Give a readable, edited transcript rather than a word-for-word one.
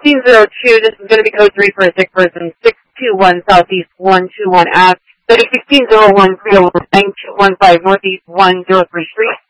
1602, this is going to be code 3 for a sick person, 621 Southeast 121 Ave, 1601 301 9215 Northeast 103 Street.